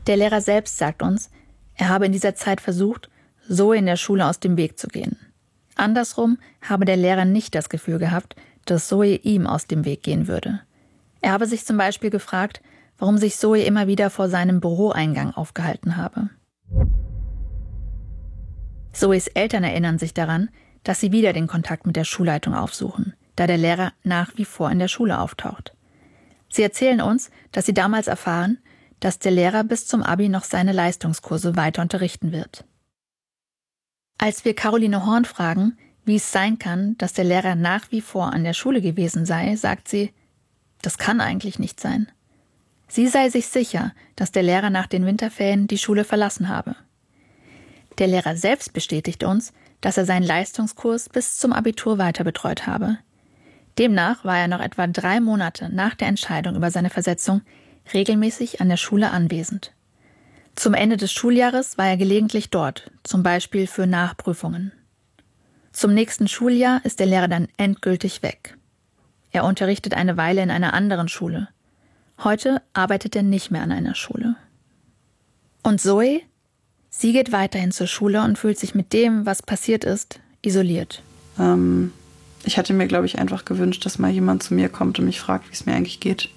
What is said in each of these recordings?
Der Lehrer selbst sagt uns, er habe in dieser Zeit versucht, Zoe in der Schule aus dem Weg zu gehen. Andersrum habe der Lehrer nicht das Gefühl gehabt, dass Zoe ihm aus dem Weg gehen würde. Er habe sich zum Beispiel gefragt, warum sich Zoe immer wieder vor seinem Büroeingang aufgehalten habe. Zoes Eltern erinnern sich daran, dass sie wieder den Kontakt mit der Schulleitung aufsuchen, da der Lehrer nach wie vor in der Schule auftaucht. Sie erzählen uns, dass sie damals erfahren, dass der Lehrer bis zum Abi noch seine Leistungskurse weiter unterrichten wird. Als wir Caroline Horn fragen, wie es sein kann, dass der Lehrer nach wie vor an der Schule gewesen sei, sagt sie, das kann eigentlich nicht sein. Sie sei sich sicher, dass der Lehrer nach den Winterferien die Schule verlassen habe. Der Lehrer selbst bestätigt uns, dass er seinen Leistungskurs bis zum Abitur weiter betreut habe. Demnach war er noch etwa 3 Monate nach der Entscheidung über seine Versetzung regelmäßig an der Schule anwesend. Zum Ende des Schuljahres war er gelegentlich dort, zum Beispiel für Nachprüfungen. Zum nächsten Schuljahr ist der Lehrer dann endgültig weg. Er unterrichtet eine Weile in einer anderen Schule. Heute arbeitet er nicht mehr an einer Schule. Und Zoe? Sie geht weiterhin zur Schule und fühlt sich mit dem, was passiert ist, isoliert. Ich hätte mir, glaube ich, einfach gewünscht, dass mal jemand zu mir kommt und mich fragt, wie es mir eigentlich geht.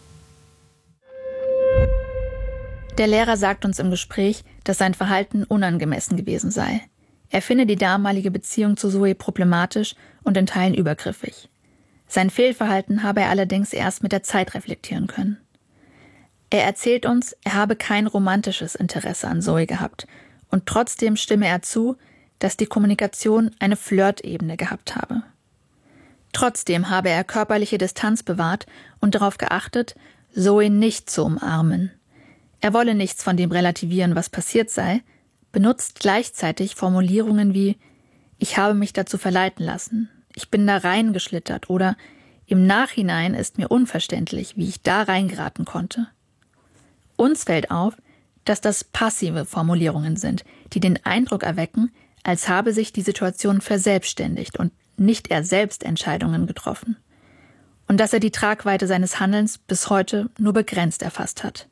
Der Lehrer sagt uns im Gespräch, dass sein Verhalten unangemessen gewesen sei. Er finde die damalige Beziehung zu Zoe problematisch und in Teilen übergriffig. Sein Fehlverhalten habe er allerdings erst mit der Zeit reflektieren können. Er erzählt uns, er habe kein romantisches Interesse an Zoe gehabt und trotzdem stimme er zu, dass die Kommunikation eine Flirtebene gehabt habe. Trotzdem habe er körperliche Distanz bewahrt und darauf geachtet, Zoe nicht zu umarmen. Er wolle nichts von dem relativieren, was passiert sei, benutzt gleichzeitig Formulierungen wie »Ich habe mich dazu verleiten lassen«, »Ich bin da reingeschlittert« oder »Im Nachhinein ist mir unverständlich, wie ich da reingeraten konnte«. Uns fällt auf, dass das passive Formulierungen sind, die den Eindruck erwecken, als habe sich die Situation verselbstständigt und nicht er selbst Entscheidungen getroffen. Und dass er die Tragweite seines Handelns bis heute nur begrenzt erfasst hat.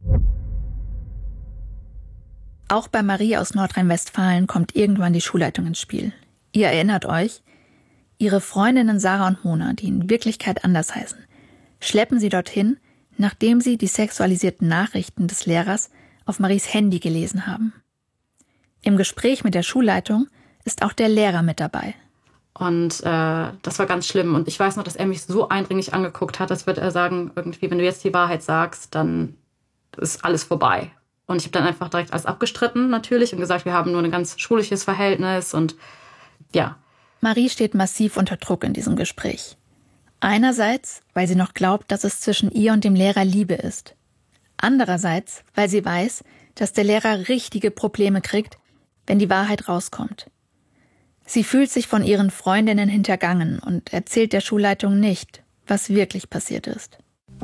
Auch bei Marie aus Nordrhein-Westfalen kommt irgendwann die Schulleitung ins Spiel. Ihr erinnert euch, ihre Freundinnen Sarah und Mona, die in Wirklichkeit anders heißen, schleppen sie dorthin, nachdem sie die sexualisierten Nachrichten des Lehrers auf Maries Handy gelesen haben. Im Gespräch mit der Schulleitung ist auch der Lehrer mit dabei. Und das war ganz schlimm. Und ich weiß noch, dass er mich so eindringlich angeguckt hat, als würde er sagen, irgendwie, wenn du jetzt die Wahrheit sagst, dann ist alles vorbei. Und ich habe dann einfach direkt alles abgestritten natürlich und gesagt, wir haben nur ein ganz schulisches Verhältnis und ja. Marie steht massiv unter Druck in diesem Gespräch. Einerseits, weil sie noch glaubt, dass es zwischen ihr und dem Lehrer Liebe ist. Andererseits, weil sie weiß, dass der Lehrer richtige Probleme kriegt, wenn die Wahrheit rauskommt. Sie fühlt sich von ihren Freundinnen hintergangen und erzählt der Schulleitung nicht, was wirklich passiert ist.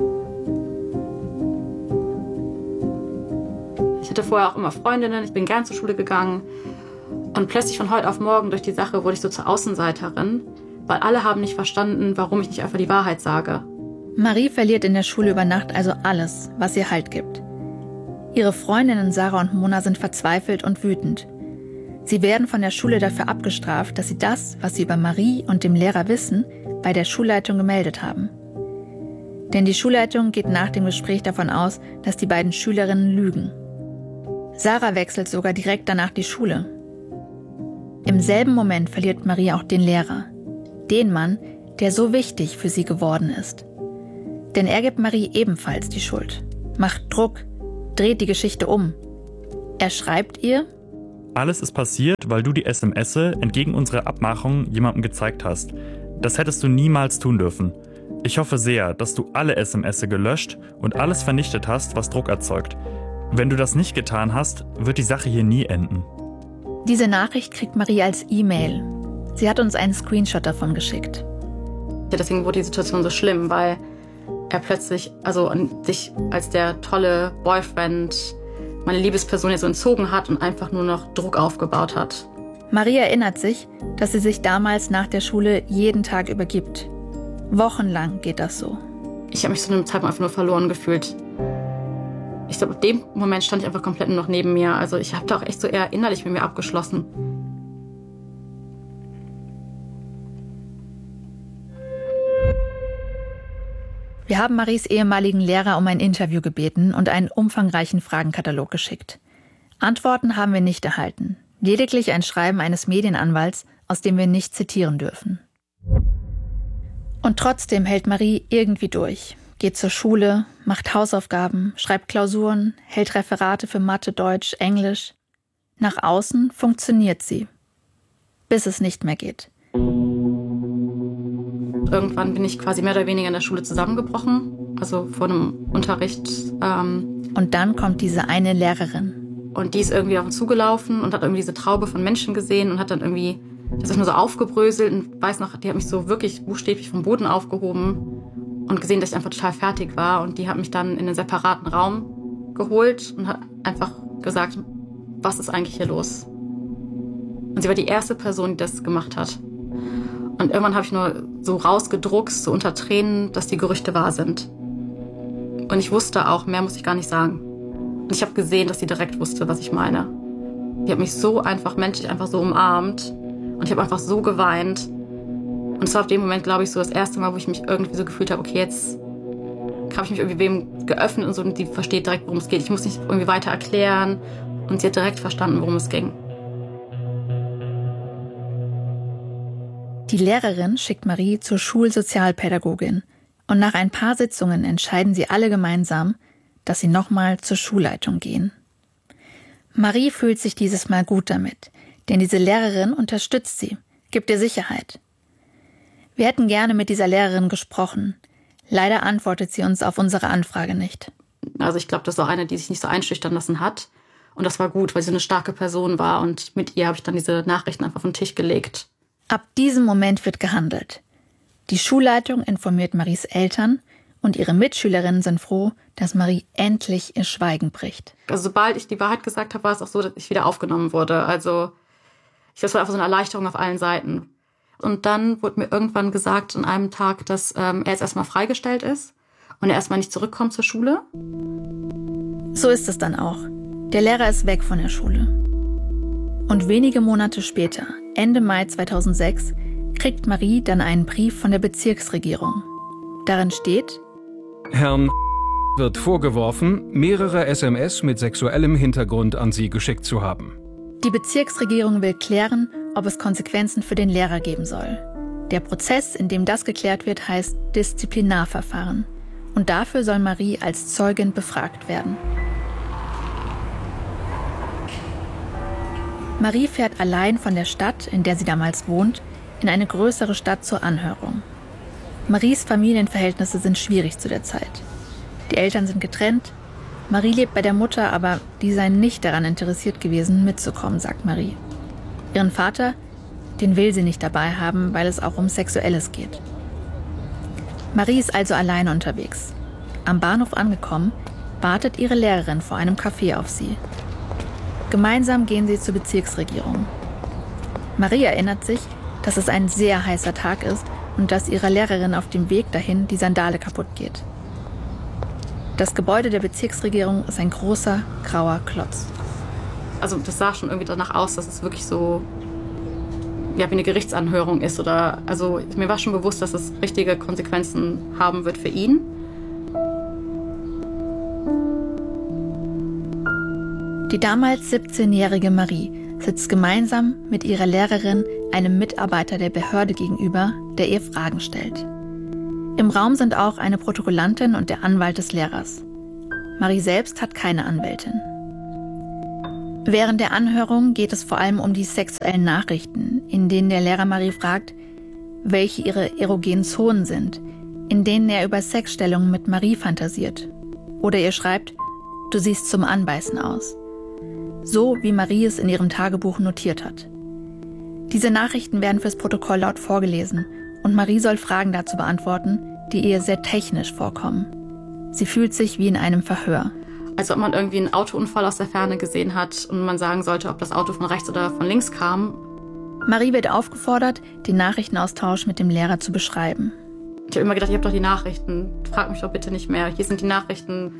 Ich hatte vorher auch immer Freundinnen, ich bin gern zur Schule gegangen. Und plötzlich von heute auf morgen durch die Sache wurde ich so zur Außenseiterin, weil alle haben nicht verstanden, warum ich nicht einfach die Wahrheit sage. Marie verliert in der Schule über Nacht also alles, was ihr Halt gibt. Ihre Freundinnen Sarah und Mona sind verzweifelt und wütend. Sie werden von der Schule dafür abgestraft, dass sie das, was sie über Marie und dem Lehrer wissen, bei der Schulleitung gemeldet haben. Denn die Schulleitung geht nach dem Gespräch davon aus, dass die beiden Schülerinnen lügen. Sarah wechselt sogar direkt danach die Schule. Im selben Moment verliert Marie auch den Lehrer. Den Mann, der so wichtig für sie geworden ist. Denn er gibt Marie ebenfalls die Schuld, macht Druck, dreht die Geschichte um. Er schreibt ihr: Alles ist passiert, weil du die SMS'e entgegen unserer Abmachung jemandem gezeigt hast. Das hättest du niemals tun dürfen. Ich hoffe sehr, dass du alle SMS'e gelöscht und alles vernichtet hast, was Druck erzeugt. Wenn du das nicht getan hast, wird die Sache hier nie enden. Diese Nachricht kriegt Marie als E-Mail. Sie hat uns einen Screenshot davon geschickt. Deswegen wurde die Situation so schlimm, weil er plötzlich sich als der tolle Boyfriend, meine Liebesperson, so entzogen hat und einfach nur noch Druck aufgebaut hat. Marie erinnert sich, dass sie sich damals nach der Schule jeden Tag übergibt. Wochenlang geht das so. Ich habe mich zu einem Zeitpunkt einfach nur verloren gefühlt. Ich glaube, in dem Moment stand ich einfach komplett nur noch neben mir. Also ich habe da auch echt so eher innerlich mit mir abgeschlossen. Wir haben Maries ehemaligen Lehrer um ein Interview gebeten und einen umfangreichen Fragenkatalog geschickt. Antworten haben wir nicht erhalten. Lediglich ein Schreiben eines Medienanwalts, aus dem wir nicht zitieren dürfen. Und trotzdem hält Marie irgendwie durch. Geht zur Schule, macht Hausaufgaben, schreibt Klausuren, hält Referate für Mathe, Deutsch, Englisch. Nach außen funktioniert sie. Bis es nicht mehr geht. Irgendwann bin ich quasi mehr oder weniger in der Schule zusammengebrochen. Also vor einem Unterricht. Und dann kommt diese eine Lehrerin. Und die ist irgendwie auf uns zugelaufen und hat irgendwie diese Traube von Menschen gesehen und hat dann irgendwie das ist nur so aufgebröselt und weiß noch, die hat mich so wirklich buchstäblich vom Boden aufgehoben und gesehen, dass ich einfach total fertig war. Und die hat mich dann in einen separaten Raum geholt und hat einfach gesagt, was ist eigentlich hier los? Und sie war die erste Person, die das gemacht hat. Und irgendwann habe ich nur so rausgedruckst, so unter Tränen, dass die Gerüchte wahr sind. Und ich wusste auch, mehr muss ich gar nicht sagen. Und ich habe gesehen, dass sie direkt wusste, was ich meine. Die hat mich so einfach menschlich einfach so umarmt. Und ich habe einfach so geweint. Und es war auf dem Moment, glaube ich, so das erste Mal, wo ich mich irgendwie so gefühlt habe, okay, jetzt habe ich mich irgendwie wem geöffnet und so. Und die versteht direkt, worum es geht. Ich muss nicht irgendwie weiter erklären. Und sie hat direkt verstanden, worum es ging. Die Lehrerin schickt Marie zur Schulsozialpädagogin. Und nach ein paar Sitzungen entscheiden sie alle gemeinsam, dass sie nochmal zur Schulleitung gehen. Marie fühlt sich dieses Mal gut damit, denn diese Lehrerin unterstützt sie, gibt ihr Sicherheit. Wir hätten gerne mit dieser Lehrerin gesprochen. Leider antwortet sie uns auf unsere Anfrage nicht. Also ich glaube, das war eine, die sich nicht so einschüchtern lassen hat. Und das war gut, weil sie eine starke Person war. Und mit ihr habe ich dann diese Nachrichten einfach auf den Tisch gelegt. Ab diesem Moment wird gehandelt. Die Schulleitung informiert Maries Eltern und ihre Mitschülerinnen sind froh, dass Marie endlich ihr Schweigen bricht. Also sobald ich die Wahrheit gesagt habe, war es auch so, dass ich wieder aufgenommen wurde. Also das war einfach so eine Erleichterung auf allen Seiten. Und dann wurde mir irgendwann gesagt an einem Tag, dass er jetzt erstmal freigestellt ist und er erstmal nicht zurückkommt zur Schule. So ist es dann auch. Der Lehrer ist weg von der Schule. Und wenige Monate später, Ende Mai 2006, kriegt Marie dann einen Brief von der Bezirksregierung. Darin steht: Herrn wird vorgeworfen, mehrere SMS mit sexuellem Hintergrund an Sie geschickt zu haben. Die Bezirksregierung will klären, ob es Konsequenzen für den Lehrer geben soll. Der Prozess, in dem das geklärt wird, heißt Disziplinarverfahren. Und dafür soll Marie als Zeugin befragt werden. Marie fährt allein von der Stadt, in der sie damals wohnt, in eine größere Stadt zur Anhörung. Maries Familienverhältnisse sind schwierig zu der Zeit. Die Eltern sind getrennt. Marie lebt bei der Mutter, aber die sei nicht daran interessiert gewesen, mitzukommen, sagt Marie. Ihren Vater, den will sie nicht dabei haben, weil es auch um Sexuelles geht. Marie ist also alleine unterwegs. Am Bahnhof angekommen, wartet ihre Lehrerin vor einem Café auf sie. Gemeinsam gehen sie zur Bezirksregierung. Marie erinnert sich, dass es ein sehr heißer Tag ist und dass ihrer Lehrerin auf dem Weg dahin die Sandale kaputt geht. Das Gebäude der Bezirksregierung ist ein großer, grauer Klotz. Also das sah schon irgendwie danach aus, dass es wirklich so wie eine Gerichtsanhörung ist. Also mir war schon bewusst, dass es richtige Konsequenzen haben wird für ihn. Die damals 17-jährige Marie sitzt gemeinsam mit ihrer Lehrerin einem Mitarbeiter der Behörde gegenüber, der ihr Fragen stellt. Im Raum sind auch eine Protokollantin und der Anwalt des Lehrers. Marie selbst hat keine Anwältin. Während der Anhörung geht es vor allem um die sexuellen Nachrichten, in denen der Lehrer Marie fragt, welche ihre erogenen Zonen sind, in denen er über Sexstellungen mit Marie fantasiert. Oder ihr schreibt, du siehst zum Anbeißen aus. So wie Marie es in ihrem Tagebuch notiert hat. Diese Nachrichten werden fürs Protokoll laut vorgelesen und Marie soll Fragen dazu beantworten, die ihr sehr technisch vorkommen. Sie fühlt sich wie in einem Verhör. Als ob man irgendwie einen Autounfall aus der Ferne gesehen hat und man sagen sollte, ob das Auto von rechts oder von links kam. Marie wird aufgefordert, den Nachrichtenaustausch mit dem Lehrer zu beschreiben. Ich habe immer gedacht, ich habe doch die Nachrichten. Frag mich doch bitte nicht mehr. Hier sind die Nachrichten.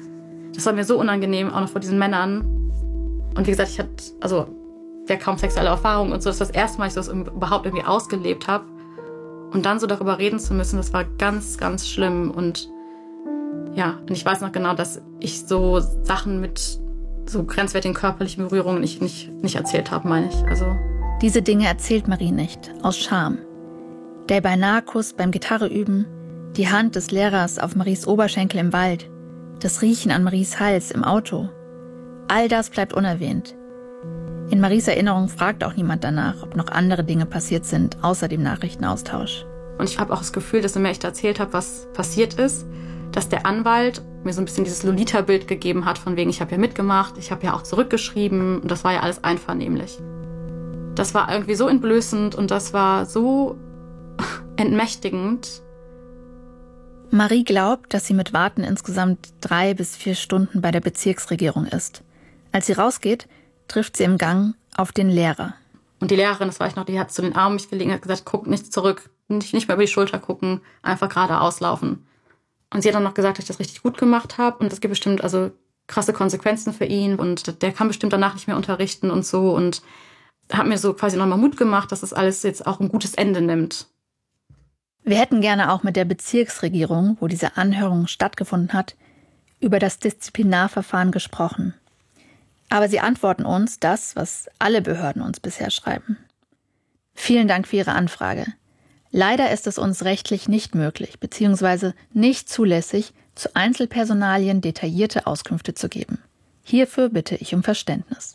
Das war mir so unangenehm, auch noch vor diesen Männern. Und wie gesagt, ich hatte ja kaum sexuelle Erfahrung und so. Das ist das erste Mal, dass ich das überhaupt irgendwie ausgelebt habe. Und dann so darüber reden zu müssen, das war ganz, ganz schlimm. Und ich weiß noch genau, dass ich so Sachen mit so grenzwertigen körperlichen Berührungen nicht erzählt habe, meine ich. Also diese Dinge erzählt Marie nicht, aus Scham. Der Beinahe-Kuss beim Gitarreüben, die Hand des Lehrers auf Maries Oberschenkel im Wald, das Riechen an Maries Hals im Auto. All das bleibt unerwähnt. In Maries Erinnerung fragt auch niemand danach, ob noch andere Dinge passiert sind, außer dem Nachrichtenaustausch. Und ich habe auch das Gefühl, dass je mehr ich da erzählt habe, was passiert ist, dass der Anwalt mir so ein bisschen dieses Lolita-Bild gegeben hat, von wegen, ich habe ja mitgemacht, ich habe ja auch zurückgeschrieben und das war ja alles einvernehmlich. Das war irgendwie so entblößend und das war so entmächtigend. Marie glaubt, dass sie mit Warten insgesamt 3 bis 4 Stunden bei der Bezirksregierung ist. Als sie rausgeht, trifft sie im Gang auf den Lehrer. Und die Lehrerin, das weiß ich noch, die hat zu den Armen mich gelegen, hat gesagt, guck nicht zurück, nicht mehr über die Schulter gucken, einfach geradeaus laufen. Und sie hat dann noch gesagt, dass ich das richtig gut gemacht habe und es gibt bestimmt krasse Konsequenzen für ihn und der kann bestimmt danach nicht mehr unterrichten und so und hat mir so quasi nochmal Mut gemacht, dass das alles jetzt auch ein gutes Ende nimmt. Wir hätten gerne auch mit der Bezirksregierung, wo diese Anhörung stattgefunden hat, über das Disziplinarverfahren gesprochen. Aber sie antworten uns das, was alle Behörden uns bisher schreiben. Vielen Dank für Ihre Anfrage. Leider ist es uns rechtlich nicht möglich bzw. nicht zulässig, zu Einzelpersonalien detaillierte Auskünfte zu geben. Hierfür bitte ich um Verständnis.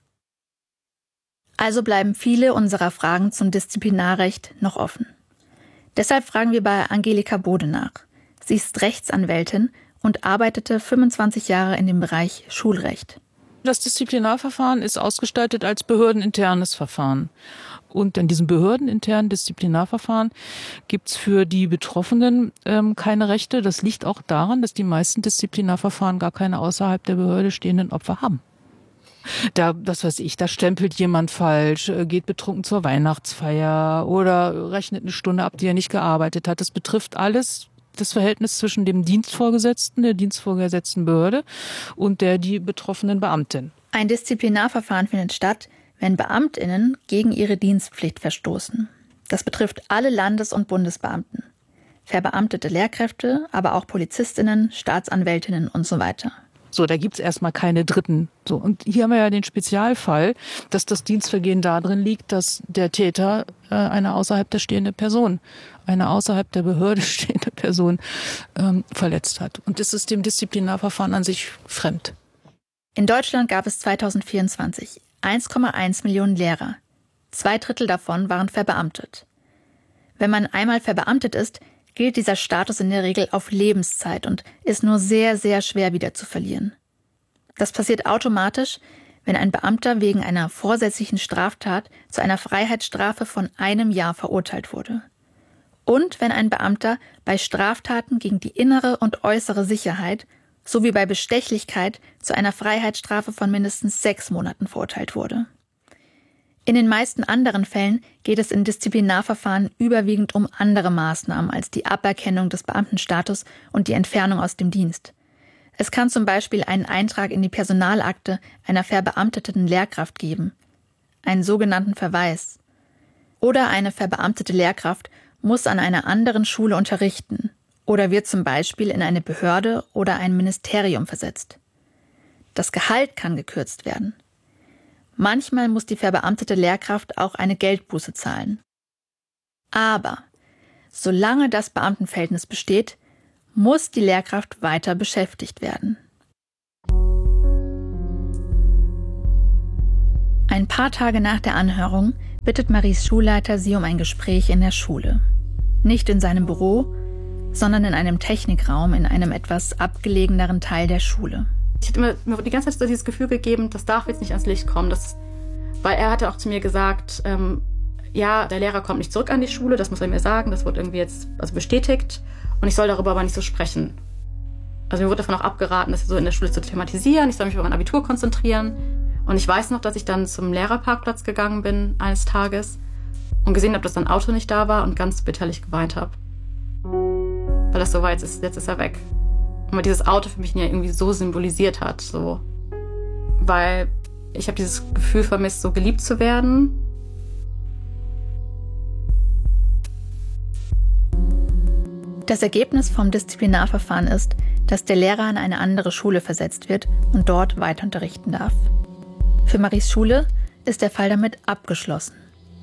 Also bleiben viele unserer Fragen zum Disziplinarrecht noch offen. Deshalb fragen wir bei Angelika Bode nach. Sie ist Rechtsanwältin und arbeitete 25 Jahre in dem Bereich Schulrecht. Das Disziplinarverfahren ist ausgestaltet als behördeninternes Verfahren. Und in diesem behördeninternen Disziplinarverfahren gibt's für die Betroffenen keine Rechte. Das liegt auch daran, dass die meisten Disziplinarverfahren gar keine außerhalb der Behörde stehenden Opfer haben. Da stempelt jemand falsch, geht betrunken zur Weihnachtsfeier oder rechnet eine Stunde ab, die er nicht gearbeitet hat. Das betrifft alles das Verhältnis zwischen dem Dienstvorgesetzten, der dienstvorgesetzten Behörde und die betroffenen Beamtin. Ein Disziplinarverfahren findet statt, wenn BeamtInnen gegen ihre Dienstpflicht verstoßen. Das betrifft alle Landes- und Bundesbeamten, verbeamtete Lehrkräfte, aber auch PolizistInnen, Staatsanwältinnen und so weiter. So, da gibt's erstmal keine Dritten. So, und hier haben wir ja den Spezialfall, dass das Dienstvergehen darin liegt, dass der Täter eine außerhalb der Behörde stehende Person verletzt hat. Und das ist dem Disziplinarverfahren an sich fremd. In Deutschland gab es 2024 1,1 Millionen Lehrer. 2/3 davon waren verbeamtet. Wenn man einmal verbeamtet ist, gilt dieser Status in der Regel auf Lebenszeit und ist nur sehr, sehr schwer wieder zu verlieren. Das passiert automatisch, wenn ein Beamter wegen einer vorsätzlichen Straftat zu einer Freiheitsstrafe von 1 Jahr verurteilt wurde. Und wenn ein Beamter bei Straftaten gegen die innere und äußere Sicherheit sowie bei Bestechlichkeit zu einer Freiheitsstrafe von mindestens 6 Monaten verurteilt wurde. In den meisten anderen Fällen geht es in Disziplinarverfahren überwiegend um andere Maßnahmen als die Aberkennung des Beamtenstatus und die Entfernung aus dem Dienst. Es kann zum Beispiel einen Eintrag in die Personalakte einer verbeamteten Lehrkraft geben, einen sogenannten Verweis. Oder eine verbeamtete Lehrkraft muss an einer anderen Schule unterrichten oder wird zum Beispiel in eine Behörde oder ein Ministerium versetzt. Das Gehalt kann gekürzt werden. Manchmal muss die verbeamtete Lehrkraft auch eine Geldbuße zahlen. Aber solange das Beamtenverhältnis besteht, muss die Lehrkraft weiter beschäftigt werden. Ein paar Tage nach der Anhörung bittet Maries Schulleiter sie um ein Gespräch in der Schule. Nicht in seinem Büro, sondern in einem Technikraum in einem etwas abgelegeneren Teil der Schule. Ich hatte mir die ganze Zeit dieses Gefühl gegeben, das darf jetzt nicht ans Licht kommen. Weil er hatte auch zu mir gesagt, ja, der Lehrer kommt nicht zurück an die Schule, das muss er mir sagen, das wird irgendwie jetzt bestätigt und ich soll darüber aber nicht so sprechen. Also mir wurde davon auch abgeraten, das so in der Schule zu thematisieren, ich soll mich über mein Abitur konzentrieren. Und ich weiß noch, dass ich dann zum Lehrerparkplatz gegangen bin eines Tages und gesehen habe, dass sein Auto nicht da war und ganz bitterlich geweint habe. Weil das so war, jetzt ist er weg. weil dieses Auto für mich ja irgendwie so symbolisiert hat. So. Weil ich habe dieses Gefühl vermisst, so geliebt zu werden. Das Ergebnis vom Disziplinarverfahren ist, dass der Lehrer an eine andere Schule versetzt wird und dort weiter unterrichten darf. Für Maries Schule ist der Fall damit abgeschlossen.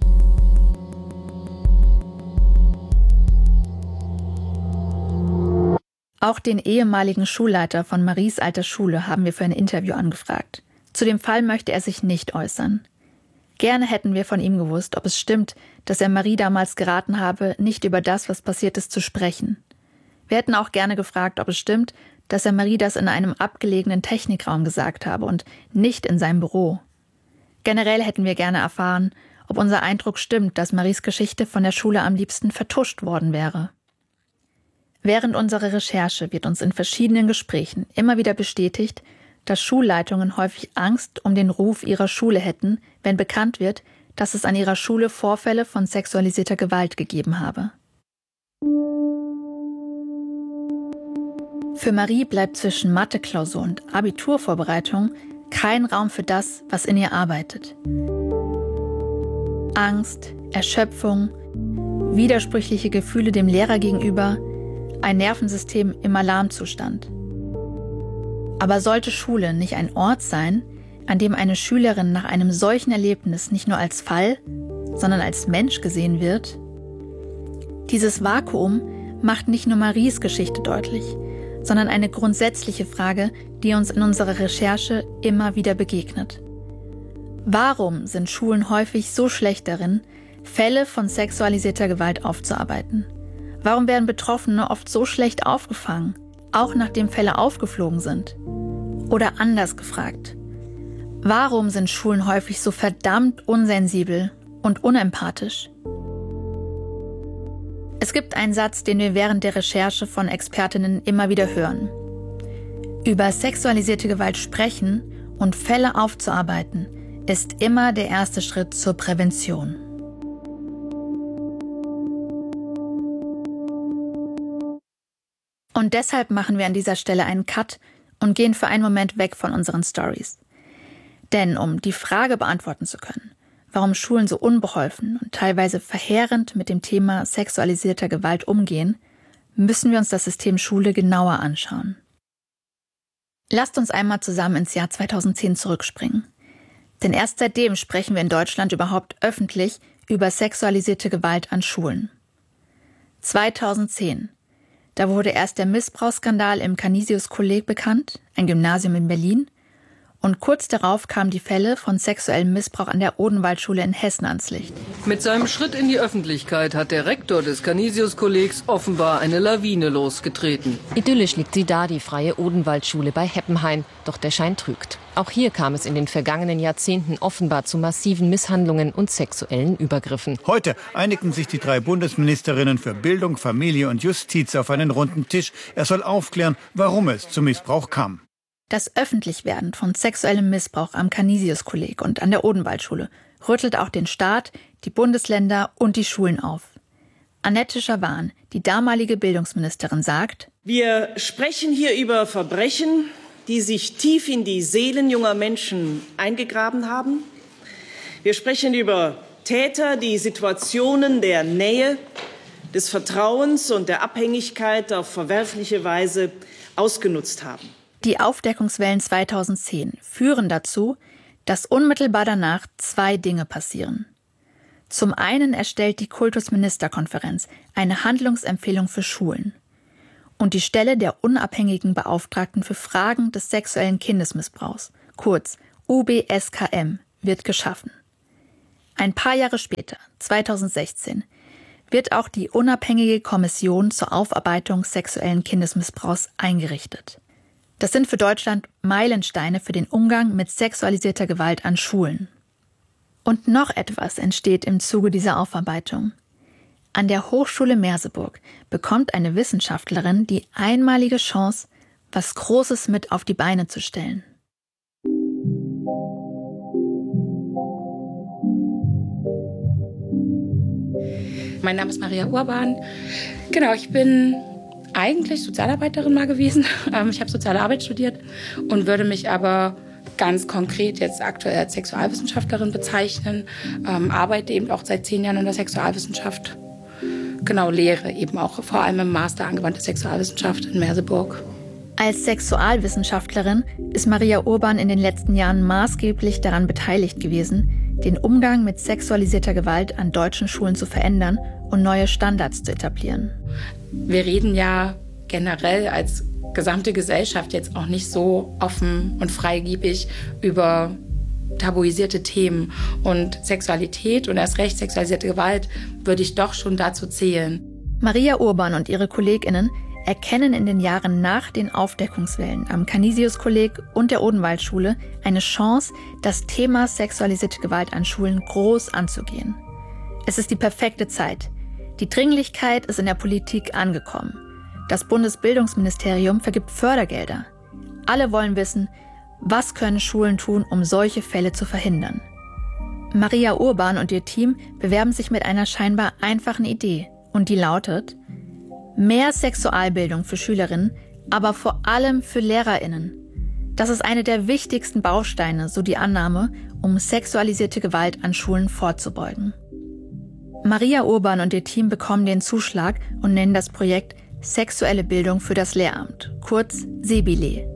Auch den ehemaligen Schulleiter von Maries alter Schule haben wir für ein Interview angefragt. Zu dem Fall möchte er sich nicht äußern. Gerne hätten wir von ihm gewusst, ob es stimmt, dass er Marie damals geraten habe, nicht über das, was passiert ist, zu sprechen. Wir hätten auch gerne gefragt, ob es stimmt, dass er Marie das in einem abgelegenen Technikraum gesagt habe und nicht in seinem Büro. Generell hätten wir gerne erfahren, ob unser Eindruck stimmt, dass Maries Geschichte von der Schule am liebsten vertuscht worden wäre. Während unserer Recherche wird uns in verschiedenen Gesprächen immer wieder bestätigt, dass Schulleitungen häufig Angst um den Ruf ihrer Schule hätten, wenn bekannt wird, dass es an ihrer Schule Vorfälle von sexualisierter Gewalt gegeben habe. Für Marie bleibt zwischen Mathe-Klausur und Abiturvorbereitung kein Raum für das, was in ihr arbeitet. Angst, Erschöpfung, widersprüchliche Gefühle dem Lehrer gegenüber, ein Nervensystem im Alarmzustand. Aber sollte Schule nicht ein Ort sein, an dem eine Schülerin nach einem solchen Erlebnis nicht nur als Fall, sondern als Mensch gesehen wird? Dieses Vakuum macht nicht nur Maries Geschichte deutlich, sondern eine grundsätzliche Frage, die uns in unserer Recherche immer wieder begegnet. Warum sind Schulen häufig so schlecht darin, Fälle von sexualisierter Gewalt aufzuarbeiten? Warum werden Betroffene oft so schlecht aufgefangen, auch nachdem Fälle aufgeflogen sind? Oder anders gefragt, warum sind Schulen häufig so verdammt unsensibel und unempathisch? Es gibt einen Satz, den wir während der Recherche von Expertinnen immer wieder hören. Über sexualisierte Gewalt sprechen und Fälle aufzuarbeiten, ist immer der erste Schritt zur Prävention. Und deshalb machen wir an dieser Stelle einen Cut und gehen für einen Moment weg von unseren Stories. Denn um die Frage beantworten zu können, warum Schulen so unbeholfen und teilweise verheerend mit dem Thema sexualisierter Gewalt umgehen, müssen wir uns das System Schule genauer anschauen. Lasst uns einmal zusammen ins Jahr 2010 zurückspringen. Denn erst seitdem sprechen wir in Deutschland überhaupt öffentlich über sexualisierte Gewalt an Schulen. 2010. Da wurde erst der Missbrauchsskandal im Canisius-Kolleg bekannt, ein Gymnasium in Berlin, und kurz darauf kamen die Fälle von sexuellem Missbrauch an der Odenwaldschule in Hessen ans Licht. Mit seinem Schritt in die Öffentlichkeit hat der Rektor des Canisius-Kollegs offenbar eine Lawine losgetreten. Idyllisch liegt sie da, die Freie Odenwaldschule bei Heppenhain. Doch der Schein trügt. Auch hier kam es in den vergangenen Jahrzehnten offenbar zu massiven Misshandlungen und sexuellen Übergriffen. Heute einigten sich die 3 Bundesministerinnen für Bildung, Familie und Justiz auf einen runden Tisch. Er soll aufklären, warum es zum Missbrauch kam. Das Öffentlichwerden von sexuellem Missbrauch am Canisius-Kolleg und an der Odenwaldschule rüttelt auch den Staat, die Bundesländer und die Schulen auf. Annette Schawan, die damalige Bildungsministerin, sagt: Wir sprechen hier über Verbrechen, die sich tief in die Seelen junger Menschen eingegraben haben. Wir sprechen über Täter, die Situationen der Nähe, des Vertrauens und der Abhängigkeit auf verwerfliche Weise ausgenutzt haben. Die Aufdeckungswellen 2010 führen dazu, dass unmittelbar danach 2 Dinge passieren. Zum einen erstellt die Kultusministerkonferenz eine Handlungsempfehlung für Schulen. Und die Stelle der unabhängigen Beauftragten für Fragen des sexuellen Kindesmissbrauchs, kurz UBSKM, wird geschaffen. Ein paar Jahre später, 2016, wird auch die unabhängige Kommission zur Aufarbeitung sexuellen Kindesmissbrauchs eingerichtet. Das sind für Deutschland Meilensteine für den Umgang mit sexualisierter Gewalt an Schulen. Und noch etwas entsteht im Zuge dieser Aufarbeitung. An der Hochschule Merseburg bekommt eine Wissenschaftlerin die einmalige Chance, was Großes mit auf die Beine zu stellen. Mein Name ist Maria Urban. Genau, ich bin eigentlich Sozialarbeiterin mal gewesen. Ich habe Soziale Arbeit studiert und würde mich aber ganz konkret jetzt aktuell als Sexualwissenschaftlerin bezeichnen. Arbeite eben auch seit 10 Jahren in der Sexualwissenschaft. Genau, lehre eben auch vor allem im Master Angewandte Sexualwissenschaft in Merseburg. Als Sexualwissenschaftlerin ist Maria Urban in den letzten Jahren maßgeblich daran beteiligt gewesen, den Umgang mit sexualisierter Gewalt an deutschen Schulen zu verändern und neue Standards zu etablieren. Wir reden ja generell als gesamte Gesellschaft jetzt auch nicht so offen und freigebig über tabuisierte Themen. Und Sexualität und erst recht sexualisierte Gewalt würde ich doch schon dazu zählen. Maria Urban und ihre KollegInnen erkennen in den Jahren nach den Aufdeckungswellen am Canisius-Kolleg und der Odenwaldschule eine Chance, das Thema sexualisierte Gewalt an Schulen groß anzugehen. Es ist die perfekte Zeit. Die Dringlichkeit ist in der Politik angekommen. Das Bundesbildungsministerium vergibt Fördergelder. Alle wollen wissen, was können Schulen tun, um solche Fälle zu verhindern. Maria Urban und ihr Team bewerben sich mit einer scheinbar einfachen Idee. Und die lautet: mehr Sexualbildung für Schülerinnen, aber vor allem für LehrerInnen. Das ist eine der wichtigsten Bausteine, so die Annahme, um sexualisierte Gewalt an Schulen vorzubeugen. Maria Urban und ihr Team bekommen den Zuschlag und nennen das Projekt Sexuelle Bildung für das Lehramt, kurz SEBILE.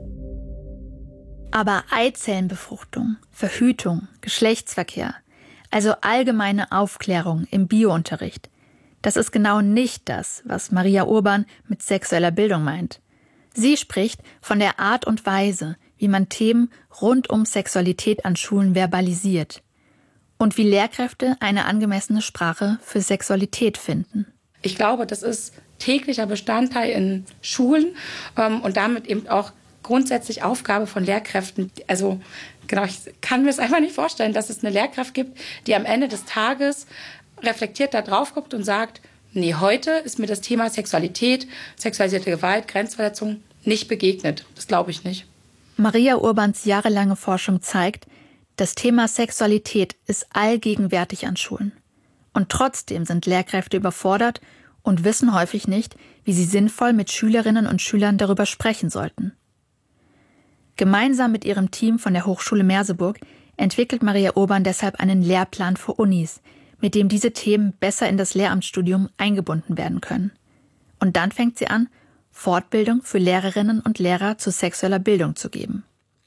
Aber Eizellenbefruchtung, Verhütung, Geschlechtsverkehr, also allgemeine Aufklärung im Biounterricht, das ist genau nicht das, was Maria Urban mit sexueller Bildung meint. Sie spricht von der Art und Weise, wie man Themen rund um Sexualität an Schulen verbalisiert und wie Lehrkräfte eine angemessene Sprache für Sexualität finden. Ich glaube, das ist täglicher Bestandteil in Schulen und damit eben auch grundsätzlich Aufgabe von Lehrkräften. Also genau, ich kann mir es einfach nicht vorstellen, dass es eine Lehrkraft gibt, die am Ende des Tages reflektiert da drauf guckt und sagt, nee, heute ist mir das Thema Sexualität, sexualisierte Gewalt, Grenzverletzung nicht begegnet. Das glaube ich nicht. Maria Urbans jahrelange Forschung zeigt, das Thema Sexualität ist allgegenwärtig an Schulen. Und trotzdem sind Lehrkräfte überfordert und wissen häufig nicht, wie sie sinnvoll mit Schülerinnen und Schülern darüber sprechen sollten. Gemeinsam mit ihrem Team von der Hochschule Merseburg entwickelt Maria Urban deshalb einen Lehrplan für Unis, mit dem diese Themen besser in das Lehramtsstudium eingebunden werden können. Und dann fängt sie an, Fortbildung für Lehrerinnen und Lehrer zu sexueller Bildung zu geben.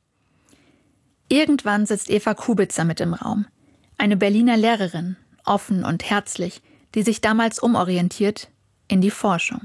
Irgendwann sitzt Eva Kubitzer mit im Raum, eine Berliner Lehrerin, offen und herzlich, die sich damals umorientiert in die Forschung.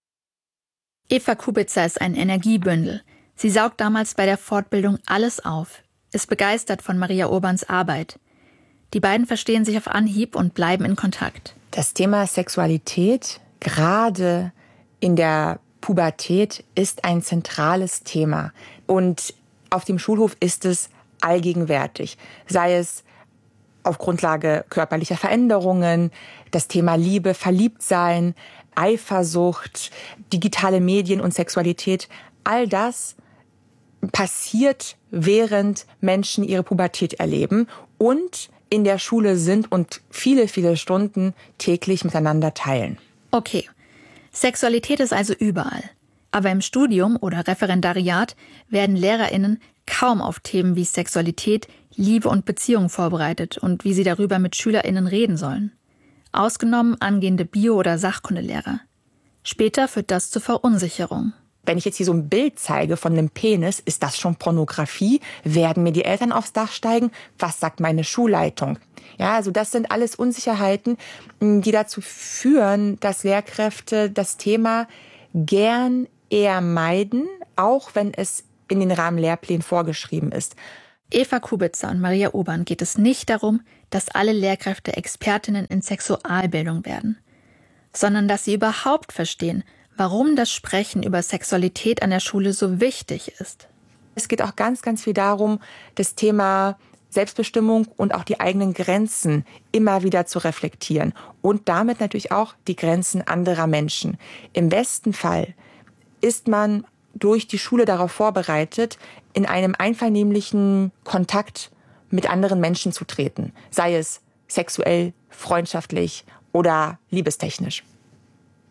Eva Kubitzer ist ein Energiebündel. Sie saugt damals bei der Fortbildung alles auf, ist begeistert von Maria Urbans Arbeit. Die beiden verstehen sich auf Anhieb und bleiben in Kontakt. Das Thema Sexualität, gerade in der Pubertät, ist ein zentrales Thema. Und auf dem Schulhof ist es allgegenwärtig. Sei es auf Grundlage körperlicher Veränderungen, das Thema Liebe, Verliebtsein, Eifersucht, digitale Medien und Sexualität. All das passiert, während Menschen ihre Pubertät erleben und in der Schule sind und viele, viele Stunden täglich miteinander teilen. Okay, Sexualität ist also überall. Aber im Studium oder Referendariat werden LehrerInnen kaum auf Themen wie Sexualität, Liebe und Beziehung vorbereitet und wie sie darüber mit SchülerInnen reden sollen. Ausgenommen angehende Bio- oder Sachkundelehrer. Später führt das zur Verunsicherung. Wenn ich jetzt hier so ein Bild zeige von einem Penis, ist das schon Pornografie? Werden mir die Eltern aufs Dach steigen? Was sagt meine Schulleitung? Ja, also das sind alles Unsicherheiten, die dazu führen, dass Lehrkräfte das Thema gern eher meiden, auch wenn es in den Rahmenlehrplänen vorgeschrieben ist. Eva Kubitzer und Maria Urban geht es nicht darum, dass alle Lehrkräfte Expertinnen in Sexualbildung werden, sondern dass sie überhaupt verstehen, warum das Sprechen über Sexualität an der Schule so wichtig ist. Es geht auch ganz, ganz viel darum, das Thema Selbstbestimmung und auch die eigenen Grenzen immer wieder zu reflektieren und damit natürlich auch die Grenzen anderer Menschen. Im besten Fall ist man durch die Schule darauf vorbereitet, in einem einvernehmlichen Kontakt mit anderen Menschen zu treten, sei es sexuell, freundschaftlich oder liebestechnisch.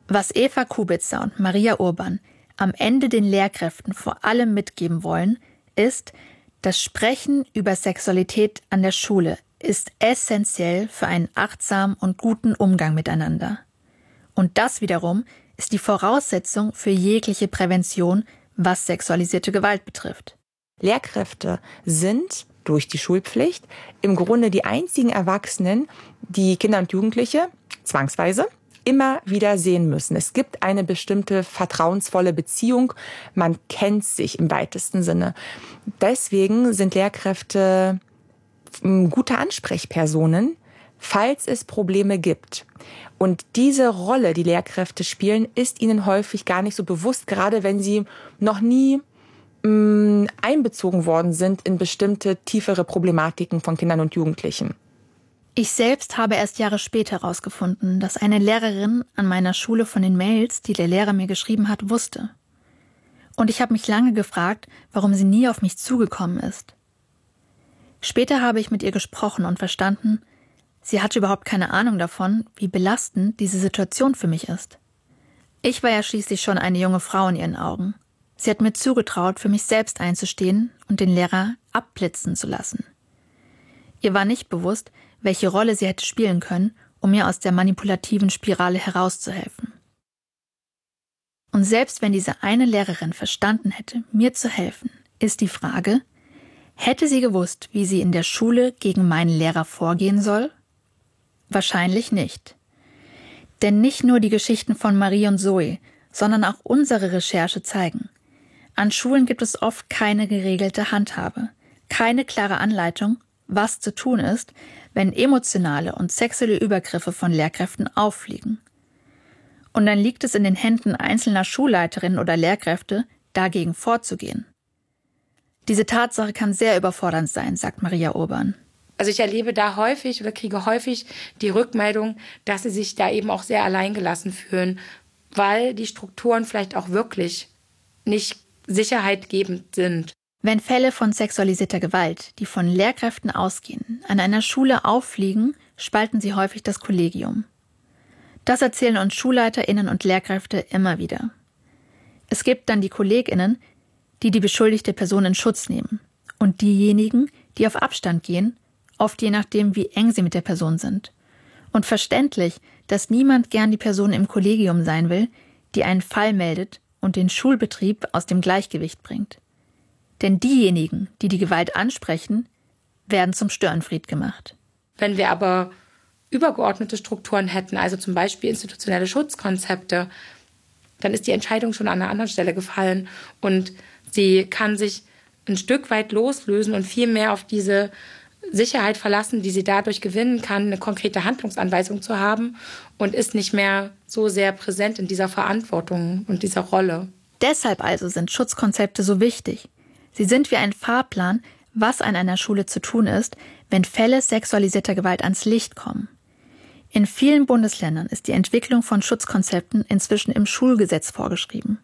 Was Eva Kubitzer und Maria Urban am Ende den Lehrkräften vor allem mitgeben wollen, ist, das Sprechen über Sexualität an der Schule ist essentiell für einen achtsamen und guten Umgang miteinander. Und das wiederum ist die Voraussetzung für jegliche Prävention, was sexualisierte Gewalt betrifft. Lehrkräfte sind durch die Schulpflicht im Grunde die einzigen Erwachsenen, die Kinder und Jugendliche zwangsweise immer wieder sehen müssen. Es gibt eine bestimmte vertrauensvolle Beziehung. Man kennt sich im weitesten Sinne. Deswegen sind Lehrkräfte gute Ansprechpersonen, falls es Probleme gibt. Und diese Rolle, die Lehrkräfte spielen, ist ihnen häufig gar nicht so bewusst, gerade wenn sie noch nie einbezogen worden sind in bestimmte tiefere Problematiken von Kindern und Jugendlichen. Ich selbst habe erst Jahre später herausgefunden, dass eine Lehrerin an meiner Schule von den Mails, die der Lehrer mir geschrieben hat, wusste. Und ich habe mich lange gefragt, warum sie nie auf mich zugekommen ist. Später habe ich mit ihr gesprochen und verstanden, sie hatte überhaupt keine Ahnung davon, wie belastend diese Situation für mich ist. Ich war ja schließlich schon eine junge Frau in ihren Augen. Sie hat mir zugetraut, für mich selbst einzustehen und den Lehrer abblitzen zu lassen. Ihr war nicht bewusst, welche Rolle sie hätte spielen können, um mir aus der manipulativen Spirale herauszuhelfen. Und selbst wenn diese eine Lehrerin verstanden hätte, mir zu helfen, ist die Frage, hätte sie gewusst, wie sie in der Schule gegen meinen Lehrer vorgehen soll? Wahrscheinlich nicht. Denn nicht nur die Geschichten von Marie und Zoe, sondern auch unsere Recherche zeigen, an Schulen gibt es oft keine geregelte Handhabe, keine klare Anleitung, was zu tun ist, wenn emotionale und sexuelle Übergriffe von Lehrkräften auffliegen. Und dann liegt es in den Händen einzelner Schulleiterinnen oder Lehrkräfte, dagegen vorzugehen. Diese Tatsache kann sehr überfordernd sein, sagt Maria Urban. Also ich erlebe da häufig oder kriege häufig die Rückmeldung, dass sie sich da eben auch sehr alleingelassen fühlen, weil die Strukturen vielleicht auch wirklich nicht sicherheitgebend sind. Wenn Fälle von sexualisierter Gewalt, die von Lehrkräften ausgehen, an einer Schule auffliegen, spalten sie häufig das Kollegium. Das erzählen uns SchulleiterInnen und Lehrkräfte immer wieder. Es gibt dann die KollegInnen, die die beschuldigte Person in Schutz nehmen und diejenigen, die auf Abstand gehen, oft je nachdem, wie eng sie mit der Person sind. Und verständlich, dass niemand gern die Person im Kollegium sein will, die einen Fall meldet und den Schulbetrieb aus dem Gleichgewicht bringt. Denn diejenigen, die die Gewalt ansprechen, werden zum Störenfried gemacht. Wenn wir aber übergeordnete Strukturen hätten, also zum Beispiel institutionelle Schutzkonzepte, dann ist die Entscheidung schon an einer anderen Stelle gefallen und sie kann sich ein Stück weit loslösen und viel mehr auf diese Sicherheit verlassen, die sie dadurch gewinnen kann, eine konkrete Handlungsanweisung zu haben und ist nicht mehr so sehr präsent in dieser Verantwortung und dieser Rolle. Deshalb also sind Schutzkonzepte so wichtig. Sie sind wie ein Fahrplan, was an einer Schule zu tun ist, wenn Fälle sexualisierter Gewalt ans Licht kommen. In vielen Bundesländern ist die Entwicklung von Schutzkonzepten inzwischen im Schulgesetz vorgeschrieben.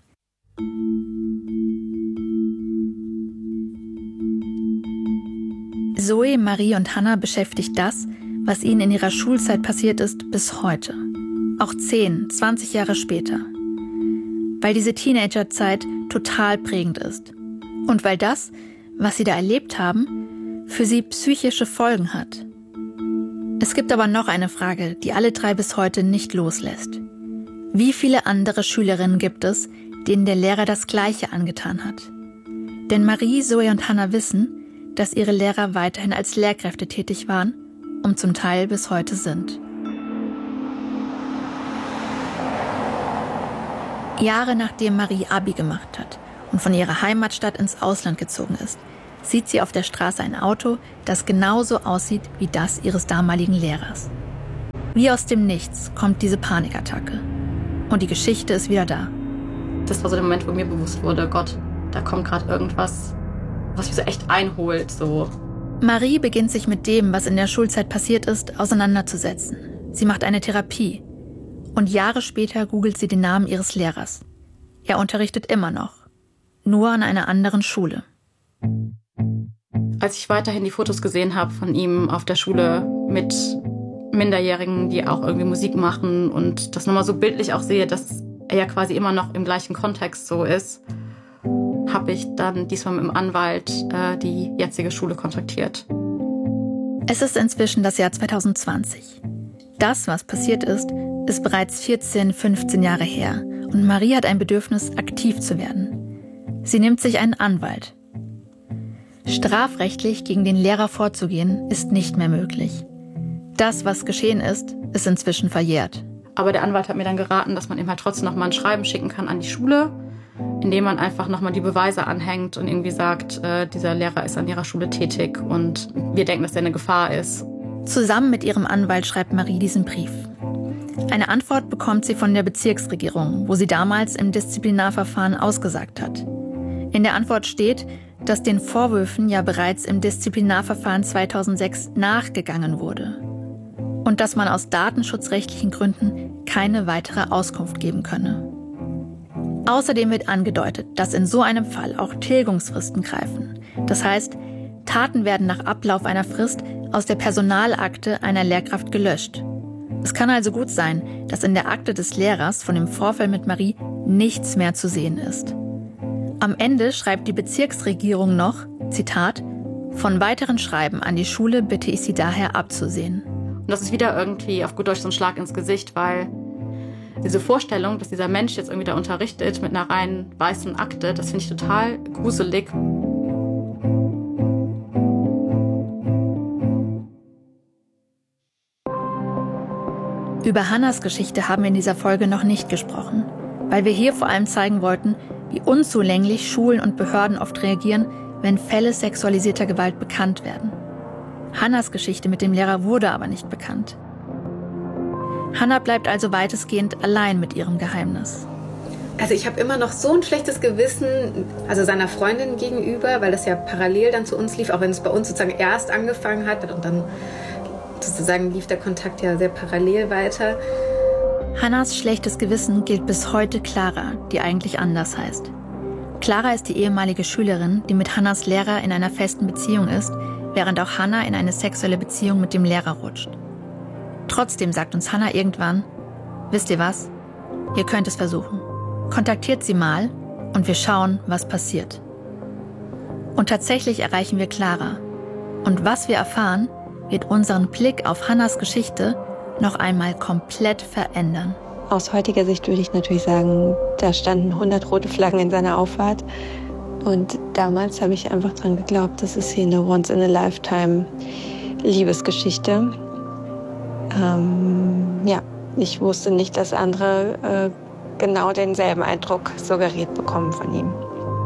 Zoe, Marie und Hannah beschäftigt das, was ihnen in ihrer Schulzeit passiert ist, bis heute. Auch 10, 20 Jahre später. Weil diese Teenagerzeit total prägend ist. Und weil das, was sie da erlebt haben, für sie psychische Folgen hat. Es gibt aber noch eine Frage, die alle drei bis heute nicht loslässt. Wie viele andere Schülerinnen gibt es, denen der Lehrer das Gleiche angetan hat? Denn Marie, Zoe und Hannah wissen, dass ihre Lehrer weiterhin als Lehrkräfte tätig waren und zum Teil bis heute sind. Jahre nachdem Marie Abi gemacht hat und von ihrer Heimatstadt ins Ausland gezogen ist, sieht sie auf der Straße ein Auto, das genauso aussieht wie das ihres damaligen Lehrers. Wie aus dem Nichts kommt diese Panikattacke. Und die Geschichte ist wieder da. Das war so der Moment, wo mir bewusst wurde, Gott, da kommt gerade irgendwas, was mich so echt einholt. So. Marie beginnt sich mit dem, was in der Schulzeit passiert ist, auseinanderzusetzen. Sie macht eine Therapie. Und Jahre später googelt sie den Namen ihres Lehrers. Er unterrichtet immer noch. Nur an einer anderen Schule. Als ich weiterhin die Fotos gesehen habe von ihm auf der Schule mit Minderjährigen, die auch irgendwie Musik machen und das nochmal so bildlich auch sehe, dass er ja quasi immer noch im gleichen Kontext so ist, habe ich dann diesmal mit dem Anwalt die jetzige Schule kontaktiert. Es ist inzwischen das Jahr 2020. Das, was passiert ist bereits 14, 15 Jahre her und Marie hat ein Bedürfnis, aktiv zu werden. Sie nimmt sich einen Anwalt. Strafrechtlich gegen den Lehrer vorzugehen, ist nicht mehr möglich. Das, was geschehen ist inzwischen verjährt. Aber der Anwalt hat mir dann geraten, dass man ihm halt trotzdem noch mal ein Schreiben schicken kann an die Schule, indem man einfach noch mal die Beweise anhängt und irgendwie sagt, dieser Lehrer ist an ihrer Schule tätig und wir denken, dass er eine Gefahr ist. Zusammen mit ihrem Anwalt schreibt Marie diesen Brief. Eine Antwort bekommt sie von der Bezirksregierung, wo sie damals im Disziplinarverfahren ausgesagt hat. In der Antwort steht, dass den Vorwürfen ja bereits im Disziplinarverfahren 2006 nachgegangen wurde und dass man aus datenschutzrechtlichen Gründen keine weitere Auskunft geben könne. Außerdem wird angedeutet, dass in so einem Fall auch Tilgungsfristen greifen. Das heißt, Taten werden nach Ablauf einer Frist aus der Personalakte einer Lehrkraft gelöscht. Es kann also gut sein, dass in der Akte des Lehrers von dem Vorfall mit Marie nichts mehr zu sehen ist. Am Ende schreibt die Bezirksregierung noch, Zitat, von weiteren Schreiben an die Schule bitte ich Sie daher abzusehen. Und das ist wieder irgendwie auf gut Deutsch so ein Schlag ins Gesicht, weil diese Vorstellung, dass dieser Mensch jetzt irgendwie da unterrichtet mit einer rein weißen Akte, das finde ich total gruselig. Über Hannas Geschichte haben wir in dieser Folge noch nicht gesprochen, weil wir hier vor allem zeigen wollten, wie unzulänglich Schulen und Behörden oft reagieren, wenn Fälle sexualisierter Gewalt bekannt werden. Hannas Geschichte mit dem Lehrer wurde aber nicht bekannt. Hanna bleibt also weitestgehend allein mit ihrem Geheimnis. Also ich habe immer noch so ein schlechtes Gewissen, also seiner Freundin gegenüber, weil das ja parallel dann zu uns lief, auch wenn es bei uns sozusagen erst angefangen hat und dann sozusagen lief der Kontakt ja sehr parallel weiter. Hannas schlechtes Gewissen gilt bis heute Clara, die eigentlich anders heißt. Clara ist die ehemalige Schülerin, die mit Hannas Lehrer in einer festen Beziehung ist, während auch Hanna in eine sexuelle Beziehung mit dem Lehrer rutscht. Trotzdem sagt uns Hanna irgendwann, wisst ihr was? Ihr könnt es versuchen. Kontaktiert sie mal und wir schauen, was passiert. Und tatsächlich erreichen wir Clara. Und was wir erfahren, wird unseren Blick auf Hannas Geschichte noch einmal komplett verändern. Aus heutiger Sicht würde ich natürlich sagen, da standen 100 rote Flaggen in seiner Auffahrt. Und damals habe ich einfach dran geglaubt, das ist hier eine Once-in-a-Lifetime-Liebesgeschichte. Ich wusste nicht, dass andere genau denselben Eindruck suggeriert bekommen von ihm.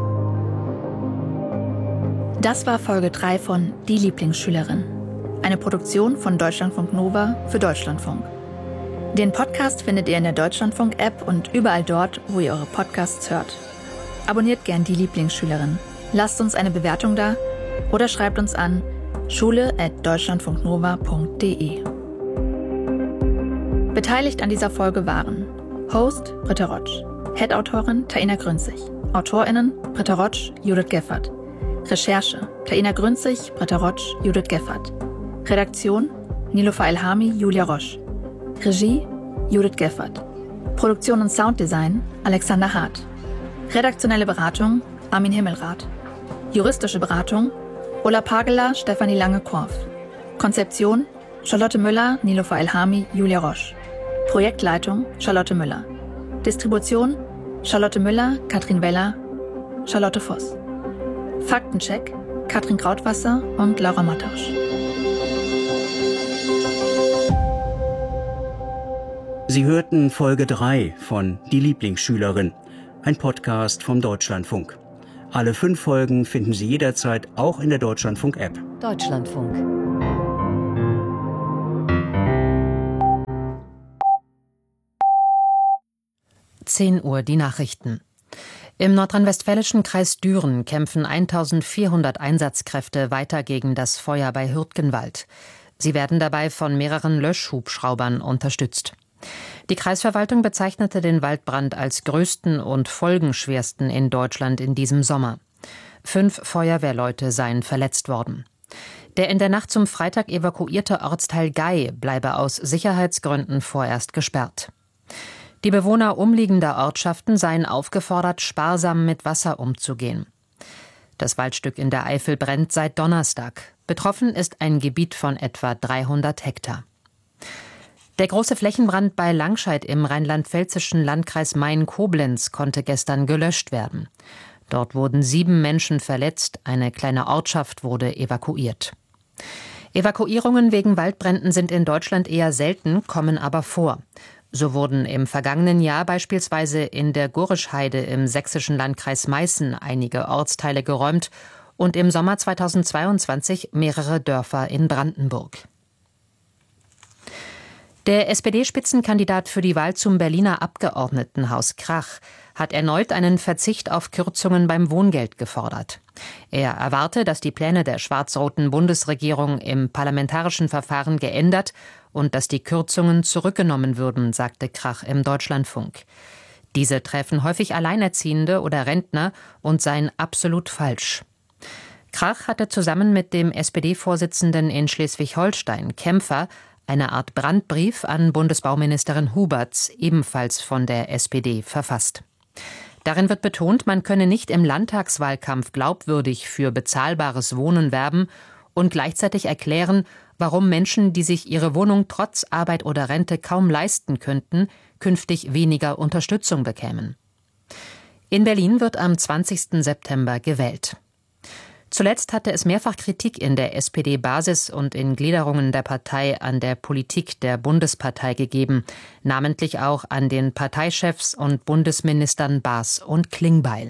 Das war Folge 3 von Die Lieblingsschülerin. Eine Produktion von Deutschlandfunk Nova für Deutschlandfunk. Den Podcast findet ihr in der Deutschlandfunk-App und überall dort, wo ihr eure Podcasts hört. Abonniert gern Die Lieblingsschülerin. Lasst uns eine Bewertung da oder schreibt uns an schule@deutschlandfunknova.de. Beteiligt an dieser Folge waren Host Britta Rotsch, Head-Autorin Taina Grünzig, AutorInnen Britta Rotsch, Judith Geffert, Recherche Taina Grünzig, Britta Rotsch, Judith Geffert, Redaktion Nilofer Elhami, Julia Rosch, Regie Judith Geffert, Produktion und Sounddesign Alexander Hart, redaktionelle Beratung Armin Himmelrath, juristische Beratung Ulla Pagela, Stefanie Lange-Korf, Konzeption Charlotte Müller, Nilofer Elhami, Julia Rosch, Projektleitung Charlotte Müller, Distribution Charlotte Müller, Katrin Weller, Charlotte Voss, Faktencheck Katrin Krautwasser und Laura Mattausch. Sie hörten Folge 3 von Die Lieblingsschülerin, ein Podcast vom Deutschlandfunk. Alle 5 Folgen finden Sie jederzeit auch in der Deutschlandfunk-App. Deutschlandfunk. Uhr die Nachrichten. Im nordrhein-westfälischen Kreis Düren kämpfen 1400 Einsatzkräfte weiter gegen das Feuer bei Hürtgenwald. Sie werden dabei von mehreren Löschhubschraubern unterstützt. Die Kreisverwaltung bezeichnete den Waldbrand als größten und folgenschwersten in Deutschland in diesem Sommer. 5 Feuerwehrleute seien verletzt worden. Der in der Nacht zum Freitag evakuierte Ortsteil Gay bleibe aus Sicherheitsgründen vorerst gesperrt. Die Bewohner umliegender Ortschaften seien aufgefordert, sparsam mit Wasser umzugehen. Das Waldstück in der Eifel brennt seit Donnerstag. Betroffen ist ein Gebiet von etwa 300 Hektar. Der große Flächenbrand bei Langscheid im rheinland-pfälzischen Landkreis Main-Koblenz konnte gestern gelöscht werden. Dort wurden 7 Menschen verletzt, eine kleine Ortschaft wurde evakuiert. Evakuierungen wegen Waldbränden sind in Deutschland eher selten, kommen aber vor. So wurden im vergangenen Jahr beispielsweise in der Gorischheide im sächsischen Landkreis Meißen einige Ortsteile geräumt und im Sommer 2022 mehrere Dörfer in Brandenburg. Der SPD-Spitzenkandidat für die Wahl zum Berliner Abgeordnetenhaus Krach hat erneut einen Verzicht auf Kürzungen beim Wohngeld gefordert. Er erwarte, dass die Pläne der schwarz-roten Bundesregierung im parlamentarischen Verfahren geändert und dass die Kürzungen zurückgenommen würden, sagte Krach im Deutschlandfunk. Diese treffen häufig Alleinerziehende oder Rentner und seien absolut falsch. Krach hatte zusammen mit dem SPD-Vorsitzenden in Schleswig-Holstein, Kämpfer, eine Art Brandbrief an Bundesbauministerin Huberts, ebenfalls von der SPD, verfasst. Darin wird betont, man könne nicht im Landtagswahlkampf glaubwürdig für bezahlbares Wohnen werben und gleichzeitig erklären, warum Menschen, die sich ihre Wohnung trotz Arbeit oder Rente kaum leisten könnten, künftig weniger Unterstützung bekämen. In Berlin wird am 20. September gewählt. Zuletzt hatte es mehrfach Kritik in der SPD-Basis und in Gliederungen der Partei an der Politik der Bundespartei gegeben, namentlich auch an den Parteichefs und Bundesministern Baas und Klingbeil.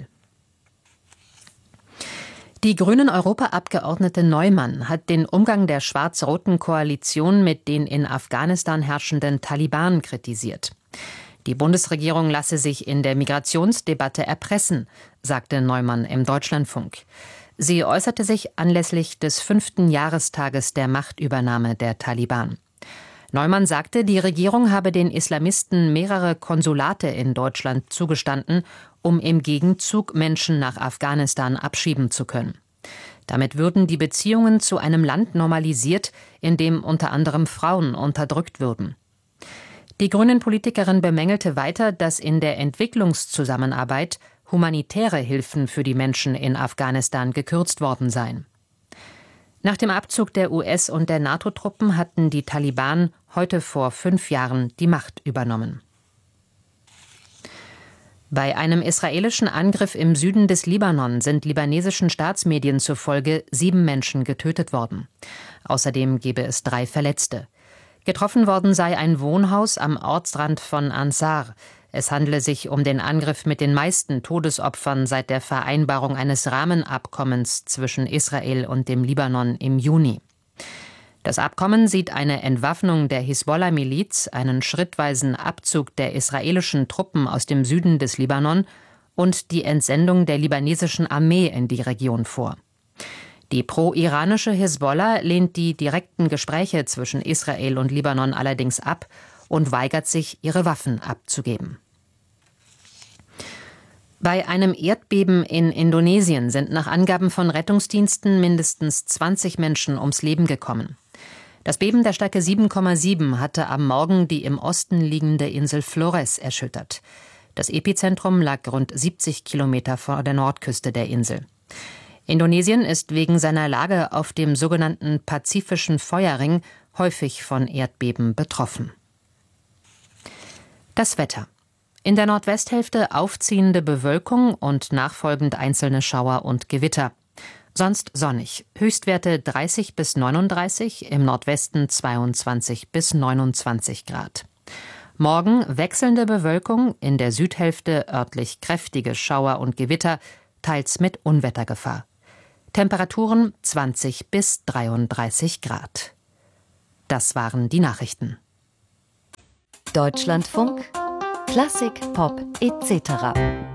Die Grünen-Europaabgeordnete Neumann hat den Umgang der schwarz-roten Koalition mit den in Afghanistan herrschenden Taliban kritisiert. Die Bundesregierung lasse sich in der Migrationsdebatte erpressen, sagte Neumann im Deutschlandfunk. Sie äußerte sich anlässlich des 5. Jahrestages der Machtübernahme der Taliban. Neumann sagte, die Regierung habe den Islamisten mehrere Konsulate in Deutschland zugestanden, um im Gegenzug Menschen nach Afghanistan abschieben zu können. Damit würden die Beziehungen zu einem Land normalisiert, in dem unter anderem Frauen unterdrückt würden. Die Grünen-Politikerin bemängelte weiter, dass in der Entwicklungszusammenarbeit humanitäre Hilfen für die Menschen in Afghanistan gekürzt worden seien. Nach dem Abzug der US- und der NATO-Truppen hatten die Taliban heute vor 5 Jahren die Macht übernommen. Bei einem israelischen Angriff im Süden des Libanon sind libanesischen Staatsmedien zufolge 7 Menschen getötet worden. Außerdem gebe es 3 Verletzte. Getroffen worden sei ein Wohnhaus am Ortsrand von Ansar. Es handele sich um den Angriff mit den meisten Todesopfern seit der Vereinbarung eines Rahmenabkommens zwischen Israel und dem Libanon im Juni. Das Abkommen sieht eine Entwaffnung der Hisbollah-Miliz, einen schrittweisen Abzug der israelischen Truppen aus dem Süden des Libanon und die Entsendung der libanesischen Armee in die Region vor. Die pro-iranische Hisbollah lehnt die direkten Gespräche zwischen Israel und Libanon allerdings ab und weigert sich, ihre Waffen abzugeben. Bei einem Erdbeben in Indonesien sind nach Angaben von Rettungsdiensten mindestens 20 Menschen ums Leben gekommen. Das Beben der Stärke 7,7 hatte am Morgen die im Osten liegende Insel Flores erschüttert. Das Epizentrum lag rund 70 Kilometer vor der Nordküste der Insel. Indonesien ist wegen seiner Lage auf dem sogenannten Pazifischen Feuerring häufig von Erdbeben betroffen. Das Wetter. In der Nordwesthälfte aufziehende Bewölkung und nachfolgend einzelne Schauer und Gewitter. Sonst sonnig. Höchstwerte 30 bis 39, im Nordwesten 22 bis 29 Grad. Morgen wechselnde Bewölkung, in der Südhälfte örtlich kräftige Schauer und Gewitter, teils mit Unwettergefahr. Temperaturen 20 bis 33 Grad. Das waren die Nachrichten. Deutschlandfunk, Klassik, Pop etc.